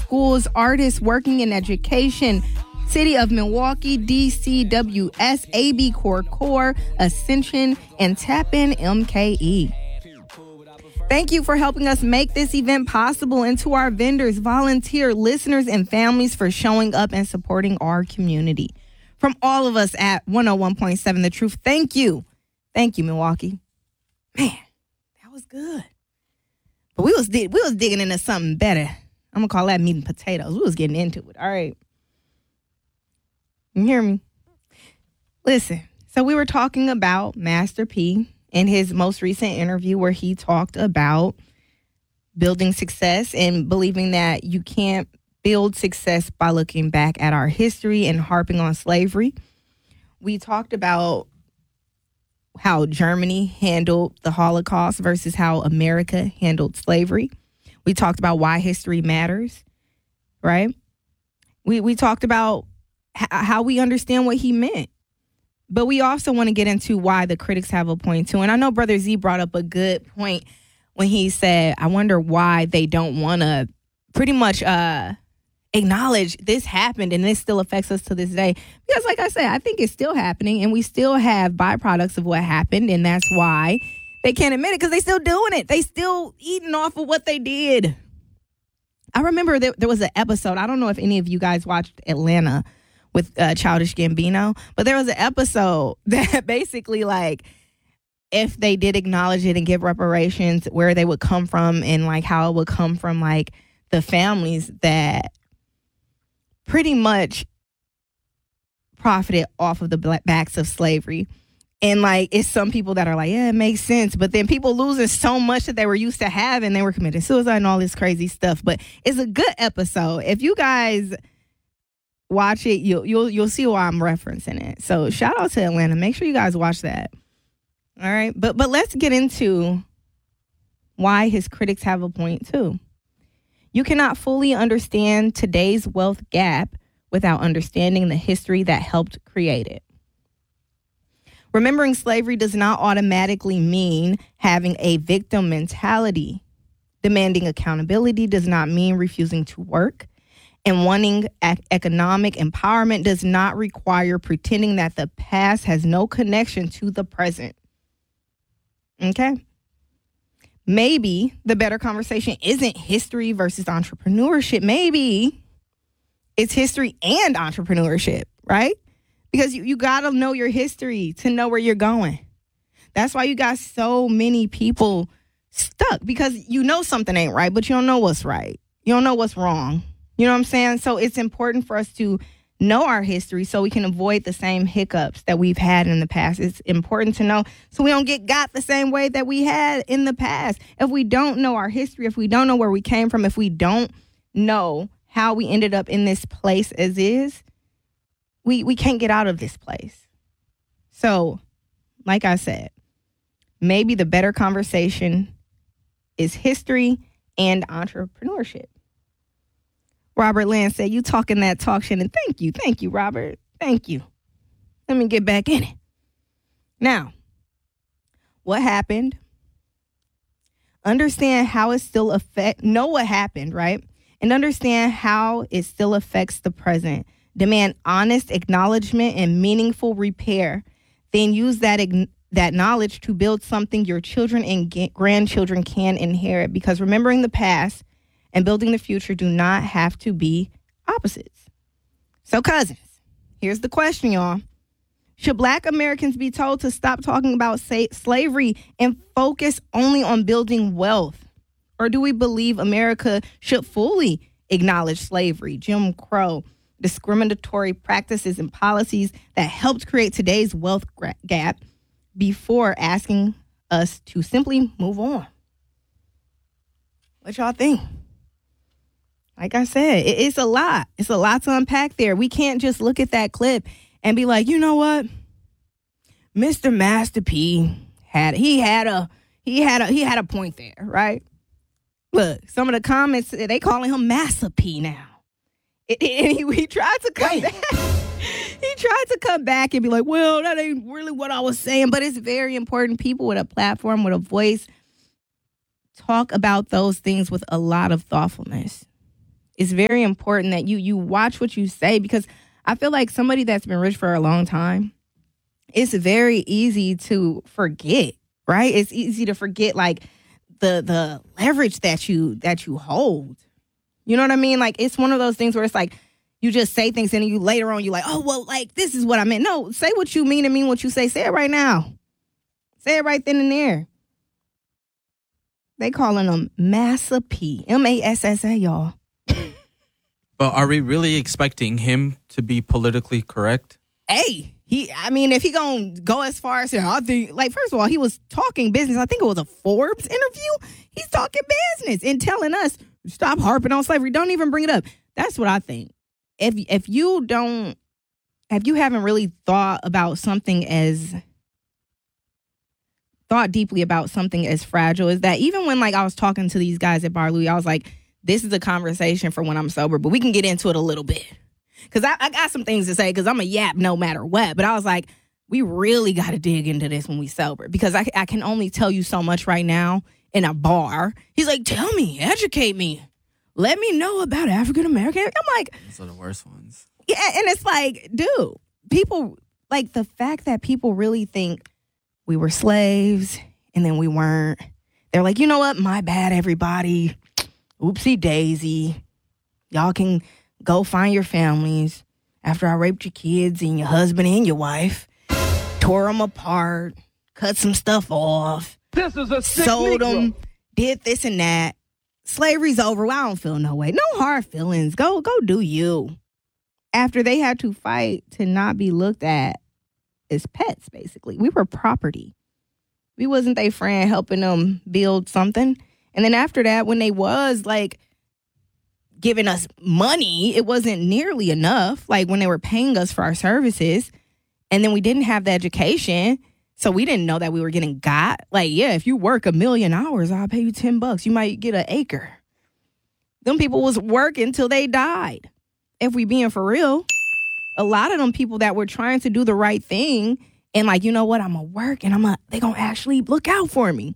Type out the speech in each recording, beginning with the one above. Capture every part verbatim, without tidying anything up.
schools, artists working in education, City of Milwaukee, D C W S, A B Core Core, Ascension, and Tap In M K E. Thank you for helping us make this event possible, and to our vendors, volunteer, listeners, and families for showing up and supporting our community. From all of us at one oh one point seven The Truth, thank you. Thank you, Milwaukee. Man, that was good. But we was we was digging into something better. I'm going to call that meat and potatoes. We was getting into it. All right. You hear me? Listen, so we were talking about Master P in his most recent interview where he talked about building success and believing that you can't build success by looking back at our history and harping on slavery. We talked about how Germany handled the Holocaust versus how America handled slavery. We talked about why history matters, right? We we talked about h- how we understand what he meant. But we also want to get into why the critics have a point too. And I know Brother Z brought up a good point when he said, I wonder why they don't want to pretty much uh, acknowledge this happened and this still affects us to this day. Because like I said, I think it's still happening and we still have byproducts of what happened. And that's why they can't admit it, because they still doing it. They still eating off of what they did. I remember there, there was an episode. I don't know if any of you guys watched Atlanta with uh, Childish Gambino, but there was an episode that basically, like, if they did acknowledge it and give reparations, where they would come from and like how it would come from like the families that pretty much profited off of the black backs of slavery. And like, it's some people that are like, yeah, it makes sense. But then people losing so much that they were used to having, they were committing suicide and all this crazy stuff. But it's a good episode. If you guys watch it, you'll you'll you'll see why I'm referencing it. So shout out to Atlanta. Make sure you guys watch that. All right. But but let's get into why his critics have a point too. You cannot fully understand today's wealth gap without understanding the history that helped create it. Remembering slavery does not automatically mean having a victim mentality. Demanding accountability does not mean refusing to work. And wanting ec- economic empowerment does not require pretending that the past has no connection to the present. Okay? Maybe the better conversation isn't history versus entrepreneurship. Maybe it's history and entrepreneurship, right? Because you, you got to know your history to know where you're going. That's why you got so many people stuck, because you know something ain't right, but you don't know what's right. You don't know what's wrong. You know what I'm saying? So it's important for us to know our history so we can avoid the same hiccups that we've had in the past. It's important to know so we don't get got the same way that we had in the past. If we don't know our history, if we don't know where we came from, if we don't know how we ended up in this place as is, we, we can't get out of this place. So, like I said, maybe the better conversation is history and entrepreneurship. Robert Land said, you talking that talk shit, and thank you. Thank you, Robert. Thank you. Let me get back in it. Now, what happened? Understand how it still affect, know what happened, right? And understand how it still affects the present. Demand honest acknowledgement and meaningful repair. Then use that that knowledge to build something your children and ga- grandchildren can inherit. Because remembering the past and building the future do not have to be opposites. So, cousins, here's the question, y'all. Should Black Americans be told to stop talking about sa- slavery and focus only on building wealth? Or do we believe America should fully acknowledge slavery, Jim Crow, discriminatory practices and policies that helped create today's wealth gra- gap before asking us to simply move on? What y'all think? Like I said, it, it's a lot. It's a lot to unpack there. We can't just look at that clip and be like, you know what? Mister Master P had he had a he had a he had a point there, right? Look, some of the comments, they calling him Master P now. It, it, and he, he tried to come back. He tried to come back and be like, well, that ain't really what I was saying. But it's very important. People with a platform, with a voice, talk about those things with a lot of thoughtfulness. it's very important that you you watch what you say, because I feel like somebody that's been rich for a long time, it's very easy to forget, right? It's easy to forget like the the leverage that you that you hold. You know what I mean? Like, it's one of those things where it's like you just say things and you later on you're like, oh, well, like, this is what I meant. No, say what you mean and mean what you say. Say it right now. Say it right then and there. They calling them Massa P. M A S S A, y'all. But are we really expecting him to be politically correct? Hey, he. I mean, if he gonna go as far as, I think, like, first of all, he was talking business. I think it was a Forbes interview. He's talking business and telling us, stop harping on slavery. Don't even bring it up. That's what I think. If if you don't, if you haven't really thought about something as, thought deeply about something as fragile as that, even when, like, I was talking to these guys at Bar Louie, I was like, this is a conversation for when I'm sober, but we can get into it a little bit. Because I, I got some things to say, because I'm a yap no matter what. But I was like, we really got to dig into this when we sober, because I, I can only tell you so much right now in a bar. He's like, tell me, educate me. Let me know about African American. I'm like, those are the worst ones. Yeah, and it's like, dude, people, like, the fact that people really think we were slaves and then we weren't. They're like, you know what? My bad, everybody. Oopsie daisy. Y'all can go find your families after I raped your kids and your husband and your wife, tore them apart, cut some stuff off, this is a sick sold Negro. them, did this and that. Slavery's over. Well, I don't feel no way. No hard feelings. Go, go do you. After they had to fight to not be looked at as pets, basically. We were property. We wasn't their friend helping them build something. And then after that, when they was, like, giving us money, it wasn't nearly enough. Like, when they were paying us for our services. And then we didn't have the education, so we didn't know that we were getting got. Like, yeah, if you work a million hours, I'll pay you ten bucks. You might get an acre. Them people was working till they died. If we being for real, a lot of them people that were trying to do the right thing and like, you know what, I'm going to work and I'm gonna, they going to actually look out for me.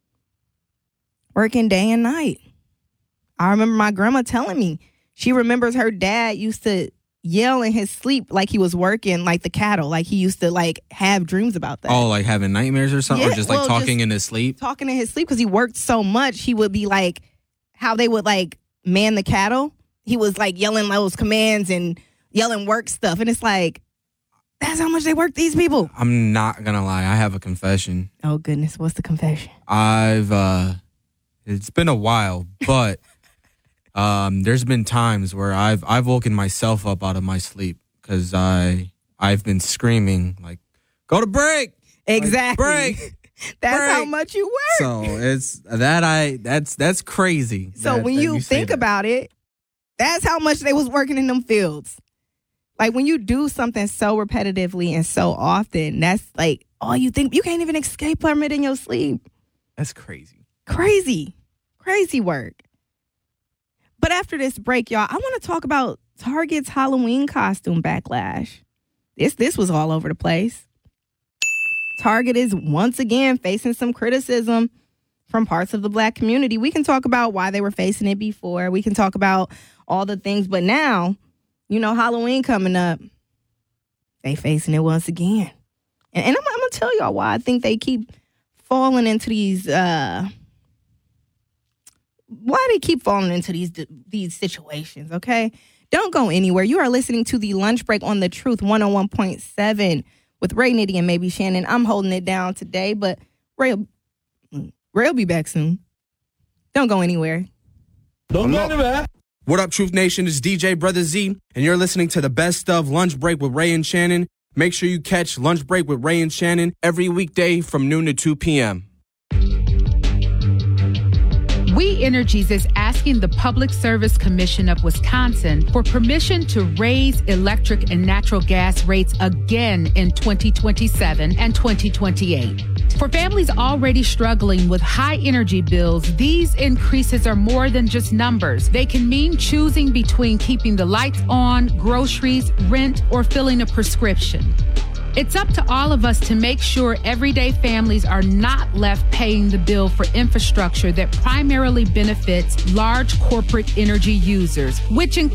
Working day and night. I remember my grandma telling me, she remembers her dad used to yell in his sleep like he was working like the cattle. Like he used to like have dreams about that. Oh, like having nightmares or something? Yeah, or just like well, talking just in his sleep? Talking in his sleep because he worked so much. He would be like, how they would like man the cattle. He was like yelling those commands and yelling work stuff. And it's like, that's how much they work, these people. I'm not going to lie. I have a confession. Oh, goodness. What's the confession? I've, uh, it's been a while, but um, there's been times where I've I've woken myself up out of my sleep because I, I've been screaming, like, go to break. Exactly. Like, break. That's break. how much you work. So it's that I, that's, that's crazy. So that, when that you, you think that. about it, that's how much they was working in them fields. Like when you do something so repetitively and so often, that's like all you think. You can't even escape from it in your sleep. That's crazy. Crazy. Crazy work. But after this break, y'all, I want to talk about Target's Halloween costume backlash. This this was all over the place. Target is once again facing some criticism from parts of the Black community. We can talk about why they were facing it before. We can talk about all the things. But now, you know, Halloween coming up, they facing it once again. And, and I'm, I'm going to tell y'all why I think they keep falling into these, uh, why they keep falling into these these situations, okay? Don't go anywhere. You are listening to The Lunch Break on The Truth one oh one point seven with Ray, Nitty, and maybe Shannon. I'm holding it down today, but Ray will, Ray will be back soon. Don't go anywhere. Don't go anywhere. What up, Truth Nation? It's D J Brother Z, and you're listening to the best of Lunch Break with Ray and Shannon. Make sure you catch Lunch Break with Ray and Shannon every weekday from noon to two p.m. We Energies is asking the Public Service Commission of Wisconsin for permission to raise electric and natural gas rates again in twenty twenty-seven and twenty twenty-eight. For families already struggling with high energy bills, these increases are more than just numbers. They can mean choosing between keeping the lights on, groceries, rent, or filling a prescription. It's up to all of us to make sure everyday families are not left paying the bill for infrastructure that primarily benefits large corporate energy users, which includes